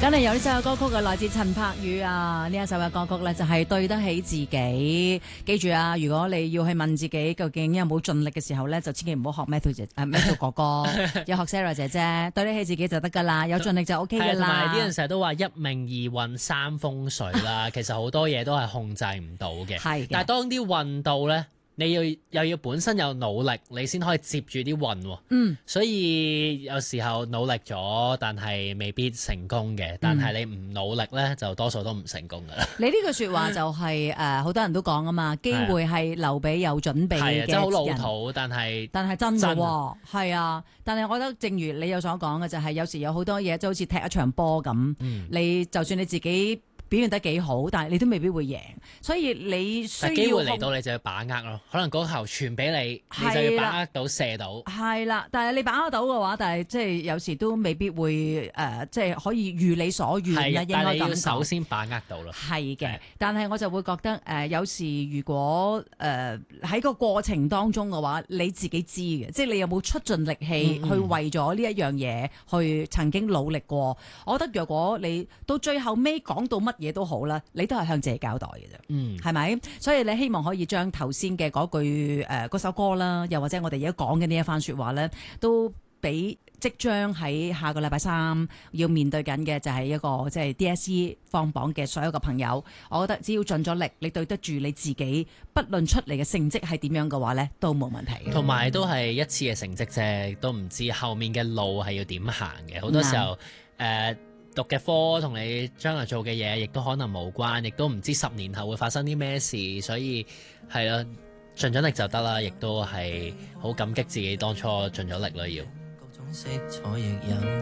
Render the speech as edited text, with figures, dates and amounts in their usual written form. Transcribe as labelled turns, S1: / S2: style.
S1: 梗係有呢首歌曲嘅，來自陳柏宇啊！呢一首嘅歌曲咧就係對得起自己。記住啊，如果你要去問自己究竟有冇盡力嘅時候咧，就千祈唔好學 Matthew 哥哥，要學 Sarah 姐姐，對得起自己就得噶啦，有盡力就 OK 噶啦。
S2: 同埋啲人成日都話一命二運三風水啦，其實好多嘢都係控制唔到嘅。係，但係當啲運到咧，你又要本身有努力，你先可以接住啲運喎。
S1: 嗯，所
S2: 以有時候努力咗，但係未必成功嘅。但係你唔努力咧，就多數都唔成功噶啦。
S1: 你呢句説話就係好多人都講啊嘛，機會係留俾有準備嘅人。
S2: 真係好老土，但係
S1: 真嘅喎，係啊！但係我覺得正如你有所講嘅，就係有時有好多嘢，就好似踢一場波咁，你就算你自己表現得幾好，但係你都未必會贏，所以你需要機會
S2: 嚟到你就要把握咯。可能嗰球傳俾你，你就要把握到射到。係
S1: 啦，但係你把握到嘅話，但係即係有時都未必會即係可以如你所願啦。應該咁講。但係你要
S2: 首先把握到咯。
S1: 係嘅，但係我就會覺得有時如果喺個過程當中嘅話，你自己知嘅，即係你有冇出盡力氣去為咗呢一樣嘢去曾經努力過。我覺得若果你到最後尾講到乜嘢都好啦，你都係向自己交代嘅啫，係咪？所以你希望可以將頭先嘅嗰句嗰首歌啦，又或者我哋而家講嘅呢一番說話咧，都俾即將喺下個禮拜三要面對緊嘅就係一個即係 DSE 放榜嘅所有嘅朋友，我覺得只要盡咗力，你對得住你自己，不論出嚟嘅成績係點樣嘅話咧，都冇問題嘅。同埋
S2: 都係一次嘅成績啫，都唔知後面嘅路係要點行嘅。好多時候讀嘅科同你將來做嘅嘢，亦都可能無關，亦都唔知10年後會發生啲咩事，所以係啦，盡咗力就得啦，亦都係好感激自己當初盡咗力啦，要。各種色彩亦有